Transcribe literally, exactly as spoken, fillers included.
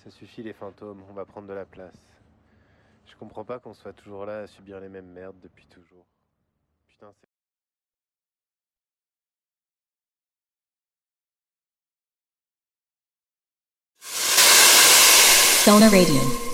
Ça suffit les fantômes, on va prendre de la place. Je comprends pas qu'on soit toujours là à subir les mêmes merdes depuis toujours. Putain, c'est... Stoner Radio.